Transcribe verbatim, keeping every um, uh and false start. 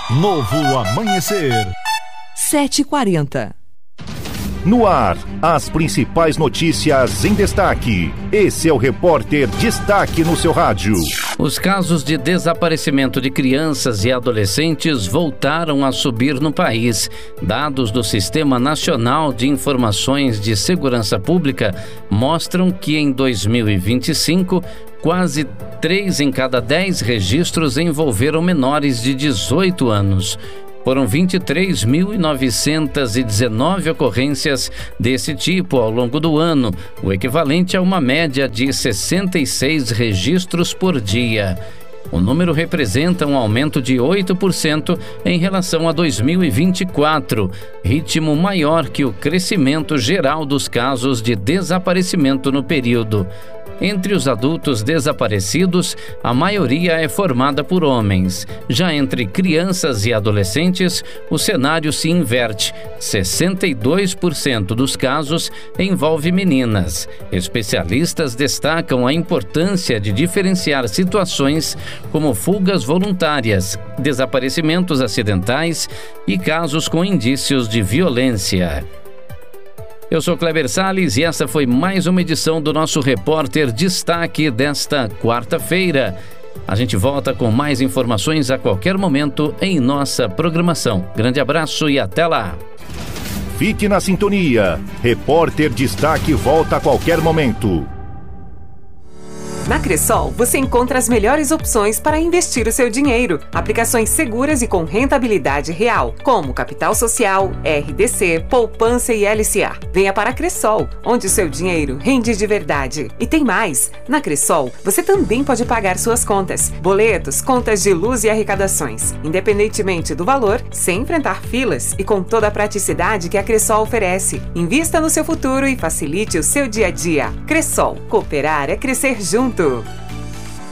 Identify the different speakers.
Speaker 1: Novo amanhecer.
Speaker 2: sete e quarenta.
Speaker 3: No ar, as principais notícias em destaque. Esse é o Repórter Destaque no seu rádio.
Speaker 4: Os casos de desaparecimento de crianças e adolescentes voltaram a subir no país. Dados do Sistema Nacional de Informações de Segurança Pública mostram que em dois mil e vinte e cinco, quase três em cada dez registros envolveram menores de dezoito anos. Foram vinte e três mil novecentas e dezenove ocorrências desse tipo ao longo do ano, o equivalente a uma média de sessenta e seis registros por dia. O número representa um aumento de oito por cento em relação a dois mil e vinte e quatro, ritmo maior que o crescimento geral dos casos de desaparecimento no período. Entre os adultos desaparecidos, a maioria é formada por homens. Já entre crianças e adolescentes, o cenário se inverte. sessenta e dois por cento dos casos envolve meninas. Especialistas destacam a importância de diferenciar situações como fugas voluntárias, desaparecimentos acidentais e casos com indícios de violência. Eu sou Kleber Salles e essa foi mais uma edição do nosso Repórter Destaque desta quarta-feira. A gente volta com mais informações a qualquer momento em nossa programação. Grande abraço e até lá!
Speaker 3: Fique na sintonia. Repórter Destaque volta a qualquer momento.
Speaker 5: Na Cressol, você encontra as melhores opções para investir o seu dinheiro. Aplicações seguras e com rentabilidade real, como Capital Social, R D C, Poupança e L C A. Venha para a Cressol, onde o seu dinheiro rende de verdade. E tem mais! Na Cressol, você também pode pagar suas contas, boletos, contas de luz e arrecadações, independentemente do valor, sem enfrentar filas e com toda a praticidade que a Cressol oferece. Invista no seu futuro e facilite o seu dia a dia. Cressol, cooperar é crescer junto.